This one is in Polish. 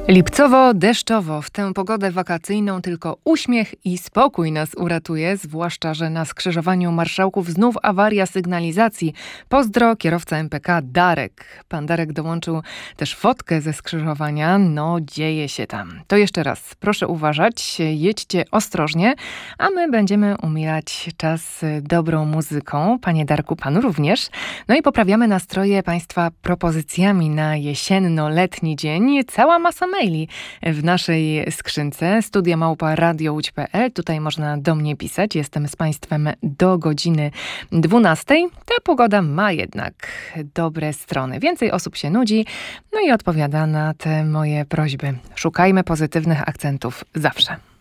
Lipcowo-deszczowo. W tę pogodę wakacyjną tylko uśmiech i spokój nas uratuje, zwłaszcza że na skrzyżowaniu marszałków znów awaria sygnalizacji. Pozdro, kierowca MPK Darek. Pan Darek dołączył też fotkę ze skrzyżowania. No, dzieje się tam. To jeszcze raz, proszę uważać, jedźcie ostrożnie, a my będziemy umilać czas dobrą muzyką. Panie Darku, panu również. No i poprawiamy nastroje państwa propozycjami na jesienno-letni dzień. Cała masa maili w naszej skrzynce studia@radiołódź.pl. Tutaj można do mnie pisać. Jestem z państwem do godziny 12. Ta pogoda ma jednak dobre strony. Więcej osób się nudzi, no i odpowiada na te moje prośby. Szukajmy pozytywnych akcentów zawsze.